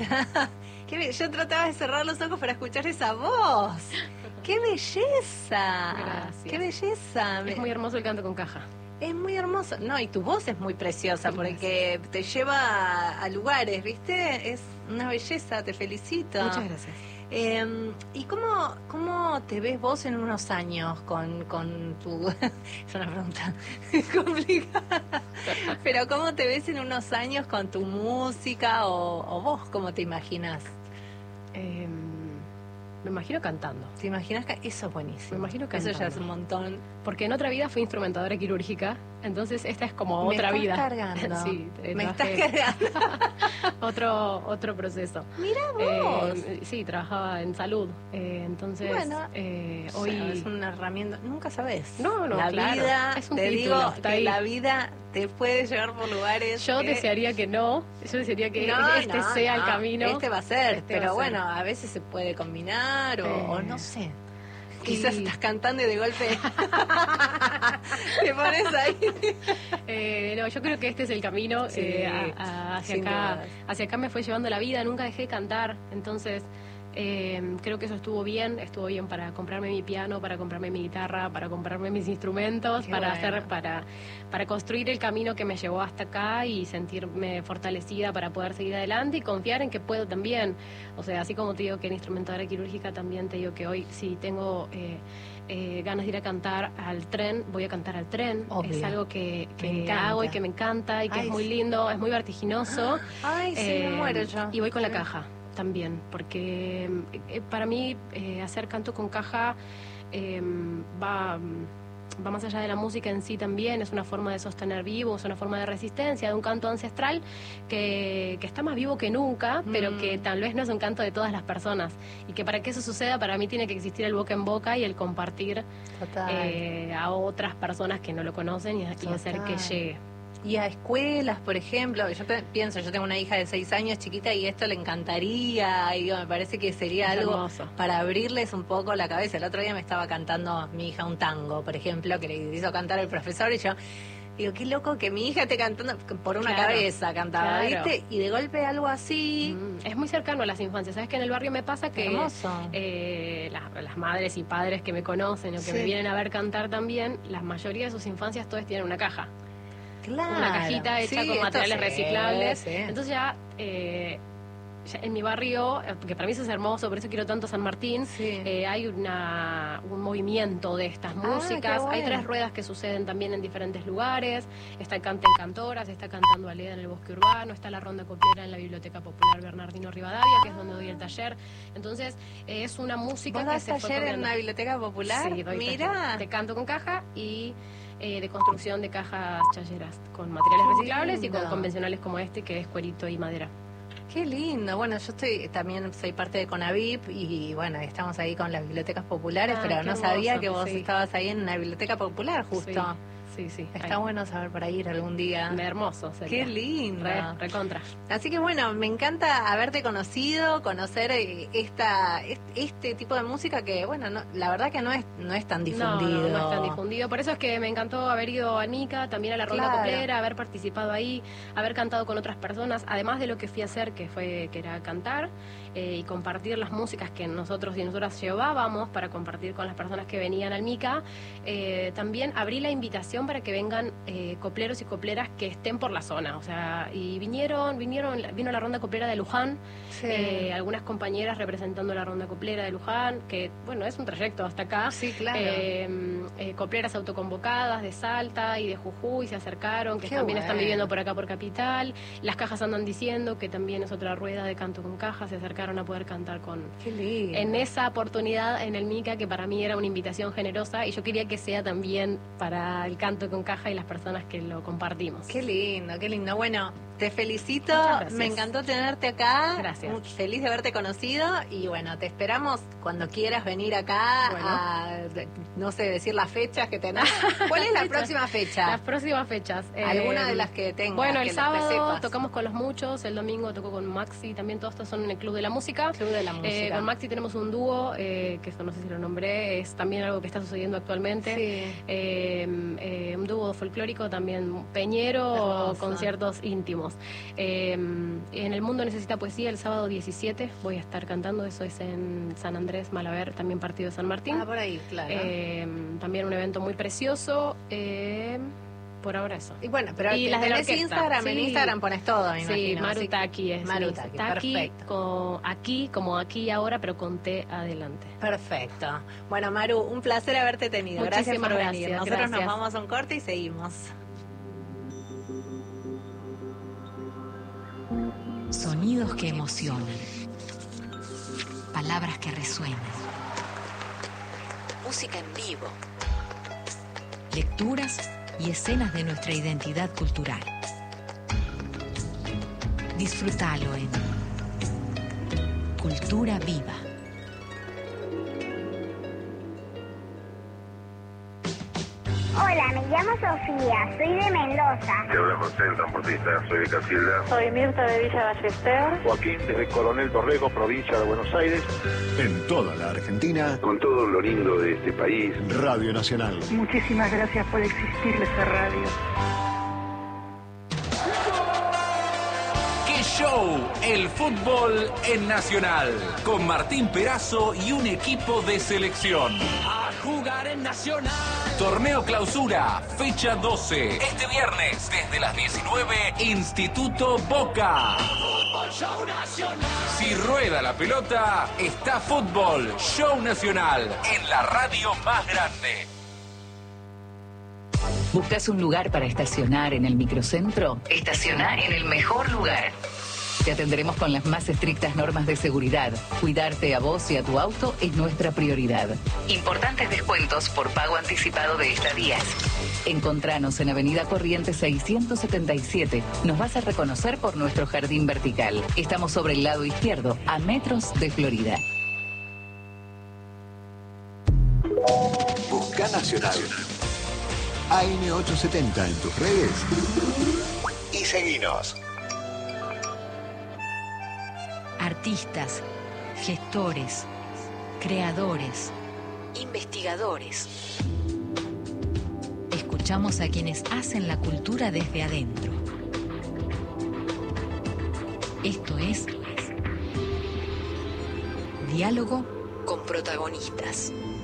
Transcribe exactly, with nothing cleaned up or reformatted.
Qué be- Yo trataba de cerrar los ojos para escuchar esa voz. ¡Qué belleza! Gracias. ¡Qué belleza! Es muy hermoso el canto con caja. Es muy hermoso. No, y tu voz es muy preciosa porque te lleva a, a lugares, ¿viste? Es una belleza, te felicito. Muchas gracias. Eh, ¿Y cómo, cómo te ves vos en unos años con, con tu... Es una pregunta complicada. Pero ¿cómo te ves en unos años con tu música o, o vos cómo te imaginas? Eh, me imagino cantando. ¿Te imaginas que eso es buenísimo? Me imagino Eso cantando. ya es un montón. Porque en otra vida fui instrumentadora quirúrgica, entonces esta es como Me otra estás vida. cargando. Sí, eh, Me estás trabajé- cargando. otro otro proceso. Mira vos. Eh, sí, trabajaba en salud, eh, entonces Bueno, eh, Hoy hoy es una herramienta, nunca sabes. No, no, la claro. vida, Es un te título, digo está que ahí. la vida te puede llevar por lugares. yo que- desearía que no, yo desearía que No, este no, sea no, el camino. Este va a ser, Este pero va a ser. bueno, a veces se puede combinar o, Eh, o no sé. Quizás y- estás cantando y de golpe te pones ahí. Eh, no, yo creo que este es el camino. Sí, eh, a- a- hacia sin acá, dudas. hacia acá me fue llevando la vida. Nunca dejé de cantar, entonces eh, creo que eso estuvo bien. Estuvo bien para comprarme mi piano, para comprarme mi guitarra, para comprarme mis instrumentos, Qué para bueno. hacer, para para construir el camino que me llevó hasta acá y sentirme fortalecida para poder seguir adelante y confiar en que puedo también. O sea, así como te digo que en instrumentadora quirúrgica, también te digo que hoy si tengo eh, eh, ganas de ir a cantar al tren, voy a cantar al tren. Obvio. Es algo que, Me que encanta. hago y que me encanta y que Ay, es muy sí. lindo, es muy vertiginoso. Ay, sí, me Eh, muero yo. Y voy con la caja también, porque eh, para mí eh, hacer canto con caja eh, va... va más allá de la música en sí también, es una forma de sostener vivo, es una forma de resistencia, de un canto ancestral que, que está más vivo que nunca, pero Mm. que tal vez no es un canto de todas las personas. Y que para que eso suceda, para mí tiene que existir el boca en boca y el compartir Total. eh, a otras personas que no lo conocen y, y hacer que Total. llegue. Y a escuelas, por ejemplo, yo pe- pienso, yo tengo una hija de seis años chiquita y esto le encantaría, y digo, me parece que sería Es algo hermoso. para abrirles un poco la cabeza. El otro día me estaba cantando mi hija un tango, por ejemplo, que le hizo cantar el profesor y yo digo, qué loco que mi hija esté cantando por una Claro, cabeza, cantaba, claro. ¿viste? Y de golpe algo así, Mm, es muy cercano a las infancias. ¿Sabes que en el barrio me pasa que hermoso. eh, las, las madres y padres que me conocen o que Sí. me vienen a ver cantar también, la mayoría de sus infancias todas tienen una caja, Claro. una cajita hecha Sí, con esto materiales sí, reciclables. sí. Entonces ya, eh, ya en mi barrio, eh, que para mí eso es hermoso, por eso quiero tanto San Martín, Sí. eh, hay una, un movimiento de estas Ah, músicas. qué Hay bueno. tres ruedas que suceden también en diferentes lugares. Está el Cante en Cantoras, está Cantando Aleda en el Bosque Urbano, está la Ronda Coplera en la Biblioteca Popular Bernardino Rivadavia, que es donde doy el taller. Entonces, eh, es una música ¿Vos que das se fue taller en copiando. una biblioteca popular? Sí, doy Mira. taller de canto con caja y eh, de construcción de cajas chayeras con materiales Qué reciclables y lindo. con convencionales como este, que es cuerito y madera. Qué lindo. Bueno, yo estoy también soy parte de Conavip y bueno, estamos ahí con las bibliotecas populares, Ah, pero qué no sabía hermoso, que vos sí. estabas ahí en una biblioteca popular justo. Sí, sí. Está Ahí. bueno saber para ir algún día. Hermoso sería. Qué lindo. Re, recontra. Así que bueno, me encanta haberte conocido, conocer eh, esta est- este tipo de música que bueno, no, la verdad que no es no es tan difundido. No, no, no es tan difundido. Por eso es que me encantó haber ido a Nica, también a la Ronda Claro. Coplera, haber participado ahí, haber cantado con otras personas, además de lo que fui a hacer, que fue que era cantar eh, y compartir las músicas que nosotros y nosotras llevábamos para compartir con las personas que venían al Mica. Eh, también abrí la invitación para que vengan eh, copleros y copleras que estén por la zona, o sea, y vinieron, vinieron, vino la Ronda Coplera de Luján. Sí. Eh, algunas compañeras representando la Ronda Coplera de Luján, que bueno, es un trayecto hasta acá. Sí, claro. Eh, eh, copleras autoconvocadas de Salta y de Jujuy se acercaron, que Qué también bueno. están viviendo por acá por Capital. Las cajas andan diciendo que también es otra rueda de canto con cajas, se acercaron a poder cantar con... Qué lindo. En esa oportunidad en el Mica, que para mí era una invitación generosa y yo quería que sea también para el canto con caja y las personas que lo compartimos. Qué lindo, qué lindo. Bueno, te felicito. Muchas gracias. Me encantó tenerte acá. Gracias. Muy feliz de haberte conocido y bueno, te esperamos cuando quieras venir acá Bueno. a, no sé, decir las fechas que tenés. ¿Cuál es la Fechas. próxima fecha? Las próximas fechas. eh, Alguna de las que tengas. Bueno, que el te sábado sepas. tocamos con Los Muchos, el domingo tocó con Maxi, también todos estos son en el Club de la Música. Club de la Música. Eh, con Maxi tenemos un dúo, eh, que eso no sé si lo nombré, es también algo que está sucediendo actualmente. Sí. Eh, eh, un dúo folclórico también peñero, Hermoso. conciertos íntimos. digamos. Eh, en El Mundo Necesita Poesía, el sábado diecisiete voy a estar cantando, eso es en San Andrés, Malaber, también partido de San Martín. Ah, por ahí, claro. Eh, también un evento muy precioso. Eh, por ahora eso. Y bueno, pero y las de la orquesta. Instagram, sí. En Instagram pones todo, me sí, imagino. Marutaki es. Marutaki, Taki, perfecto. Con, aquí, como aquí y ahora, pero con T adelante. Perfecto. Bueno, Maru, un placer haberte tenido. Muchísimas Gracias por gracias, venir. Nosotros gracias. nos vamos a un corte y seguimos. Sonidos que emocionan. Palabras que resuenan. Música en vivo. Lecturas y escenas de nuestra identidad cultural. Disfrútalo en Cultura Viva. Hola, me llamo Sofía, soy de Mendoza. Te habla José, el transportista, soy de Casilda. Soy Mirta de Villa Ballester. Joaquín, desde Coronel Dorrego, provincia de Buenos Aires. En toda la Argentina, con todo lo lindo de este país. Radio Nacional. Muchísimas gracias por existir esa radio. ¡Qué show! El fútbol en Nacional. Con Martín Perazo y un equipo de selección. A jugar en Nacional. Torneo Clausura, fecha doce. Este viernes, desde las diecinueve, Instituto Boca. Fútbol Show Nacional. Si rueda la pelota, está Fútbol Show Nacional. En la radio más grande. ¿Buscas un lugar para estacionar en el microcentro? Estaciona en el mejor lugar. Te atenderemos con las más estrictas normas de seguridad. Cuidarte a vos y a tu auto es nuestra prioridad. Importantes descuentos por pago anticipado de estadías. Encontranos en Avenida Corrientes seiscientos setenta y siete. Nos vas a reconocer por nuestro jardín vertical. Estamos sobre el lado izquierdo, a metros de Florida. Busca Nacional. A M ochocientos setenta en tus redes y seguinos. Artistas, gestores, creadores, investigadores. Escuchamos a quienes hacen la cultura desde adentro. Esto es Diálogo con protagonistas.